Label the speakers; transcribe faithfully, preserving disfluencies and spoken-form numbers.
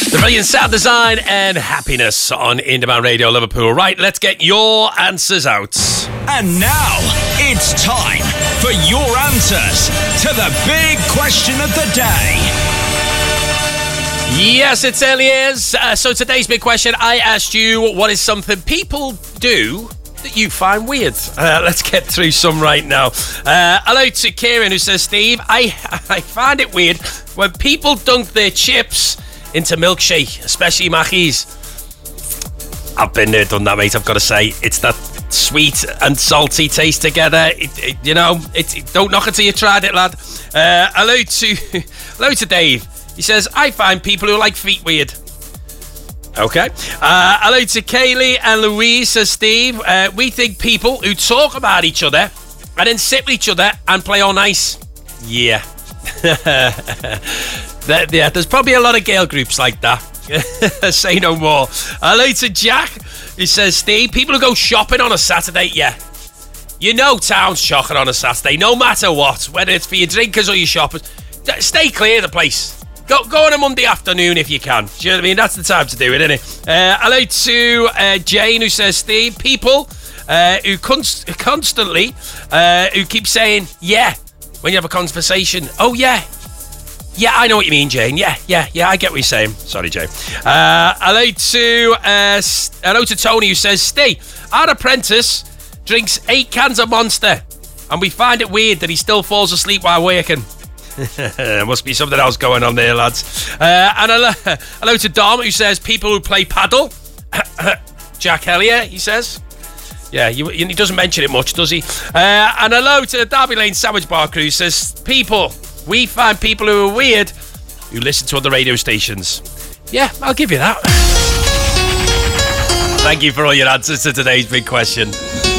Speaker 1: The brilliant sound design and happiness on Indie Radio Liverpool. Right, let's get your answers out.
Speaker 2: And now, it's time for your answers to the big question of the day.
Speaker 1: Yes, it certainly is. Uh, so today's big question, I asked you, what is something people do that you find weird? Uh, let's get through some right now. Uh, hello to Kieran, who says, Steve, I, I find it weird when people dunk their chips into milkshake, especially Mackey's. I've been there, done that, mate. I've got to say, it's that sweet and salty taste together. It, it, you know, it, it, don't knock it till you tried it, lad. Uh, hello to hello to Dave. He says, I find people who like feet weird. Okay. Uh, hello to Kaylee and Louise, says Steve. Uh, we think people who talk about each other and then sit with each other and play all nice. Yeah. there, yeah, there's probably a lot of girl groups like that. Say no more. Hello to Jack, who says, Steve, people who go shopping on a Saturday, yeah. You know town's shocking on a Saturday, no matter what, whether it's for your drinkers or your shoppers. Stay clear of the place. Go, go on a Monday afternoon if you can. Do you know what I mean? That's the time to do it, isn't it? Uh, hello to uh, Jane, who says, Steve, people uh, who const- constantly, uh, who keep saying, yeah, when you have a conversation. Oh, yeah. Yeah, I know what you mean, Jane. Yeah, yeah, yeah, I get what you're saying. Sorry, Jane. Uh, hello to uh, hello to Tony, who says, Steve, our apprentice drinks eight cans of Monster, and we find it weird that he still falls asleep while working. There must be something else going on there, lads. Uh, and hello, hello to Dom, who says people who play paddle. Jack Elliott, he says. Yeah, he, he doesn't mention it much, does he? Uh, and hello to the Derby Lane Sandwich Bar crew, who says people, we find people who are weird who listen to other radio stations. Yeah, I'll give you that. Thank you for all your answers to today's big question.